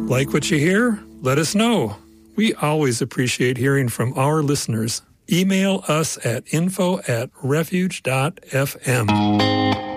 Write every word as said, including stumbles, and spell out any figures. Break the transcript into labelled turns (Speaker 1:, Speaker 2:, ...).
Speaker 1: Like what you hear? Let us know. We always appreciate hearing from our listeners. Email us at info at refuge dot f m.